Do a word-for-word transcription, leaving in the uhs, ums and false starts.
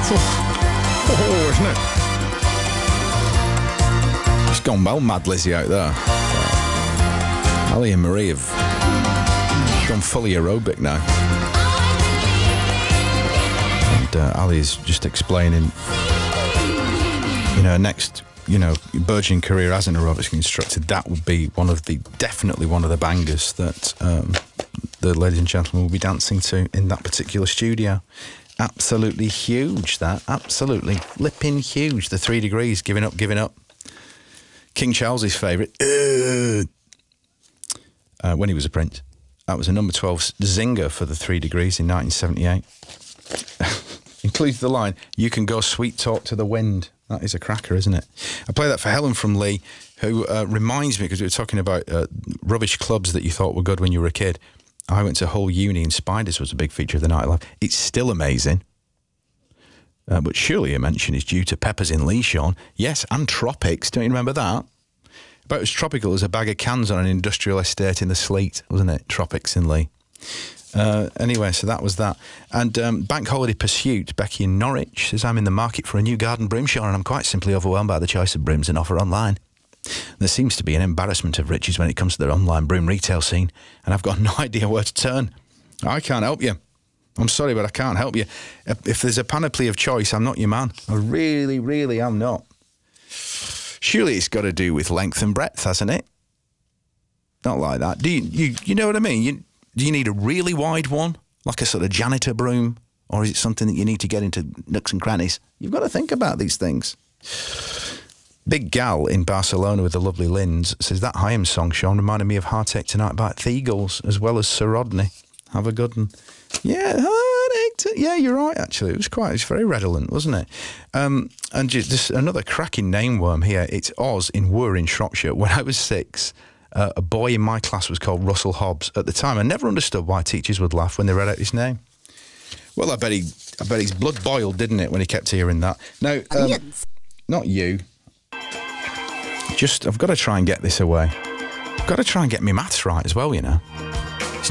Oh, isn't it? It's gone well, Mad Lizzie out there. Ali and Marie have gone fully aerobic now. And uh, Ali's just explaining, you know, next, you know, burgeoning career as an aerobics instructor, that would be one of the, definitely one of the bangers that um, the ladies and gentlemen will be dancing to in that particular studio. Absolutely huge, that. Absolutely flipping huge. The Three Degrees, Giving Up, Giving Up. King Charles's favourite. Uh, uh, when he was a prince. That was a number twelve zinger for the Three Degrees in nineteen seventy-eight. Includes the line, "You can go sweet talk to the wind." That is a cracker, isn't it? I play that for Helen from Lee, who uh, reminds me, because we were talking about uh, rubbish clubs that you thought were good when you were a kid. I went to Hull Uni and Spiders was a big feature of the nightlife. It's still amazing. Uh, but surely a mention is due to Peppers in Lee, Sean. Yes, and Tropics. Don't you remember that? About as tropical as a bag of cans on an industrial estate in the sleet, wasn't it? Tropics in Lee. Uh, anyway, so that was that. And um, Bank Holiday Pursuit, Becky in Norwich, says, "I'm in the market for a new garden broom, Sean, and I'm quite simply overwhelmed by the choice of brooms and offer online. There seems to be an embarrassment of riches when it comes to their online broom retail scene, and I've got no idea where to turn. I can't help you. I'm sorry, but I can't help you. If there's a panoply of choice, I'm not your man. I really, really am not." Surely it's got to do with length and breadth, hasn't it? Not like that. Do you, you, you know what I mean? You, do you need a really wide one, like a sort of janitor broom? Or is it something that you need to get into nooks and crannies? You've got to think about these things. Big Gal in Barcelona with the lovely Linz says, "That Hyam song, Sean, reminded me of Heartache Tonight by the Eagles, as well as Sir Rodney. Have a good one." Yeah, Heartache t- yeah, you're right, actually. It was quite, it's very redolent, wasn't it? Um, and just, just another cracking name worm here. It's Oz in Were in Shropshire. When I was six, uh, a boy in my class was called Russell Hobbs. At the time, I never understood why teachers would laugh when they read out his name. Well, I bet he, I bet his blood boiled, didn't it, when he kept hearing that? Now, um, not you. Just, I've got to try and get this away. I've got to try and get my maths right as well, you know.